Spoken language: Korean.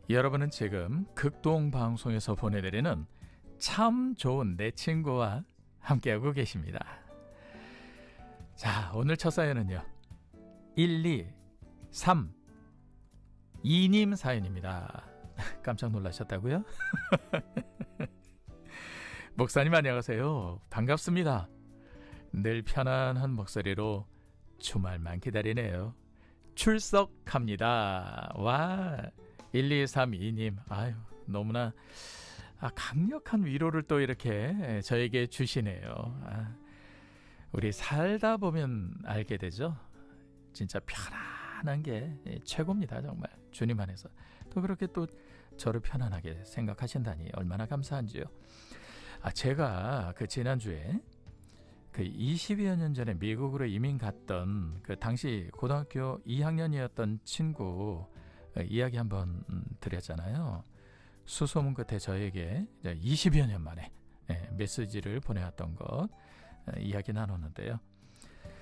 여러분은 지금 극동방송에서 보내드리는 참 좋은 내 친구와 함께하고 계십니다. 자, 오늘 첫 사연은요 1232님 사연입니다. 깜짝 놀라셨다고요? 목사님 안녕하세요. 반갑습니다. 늘 편안한 목소리로 주말만 기다리네요. 출석합니다. 와, 1232님, 아유, 너무나 강력한 위로를 또 이렇게 저에게 주시네요. 우리 살다 보면 알게 되죠. 진짜 편안한 게 최고입니다. 정말 주님 안에서. 또 그렇게 또 저를 편안하게 생각하신다니 얼마나 감사한지요. 제가 그 지난주에 그 20여 년 전에 미국으로 이민 갔던 그 당시 고등학교 2학년이었던 친구 이야기 한번 드렸잖아요. 수소문 끝에 저에게 20여 년 만에 메시지를 보내왔던 것 이야기 나눴는데요.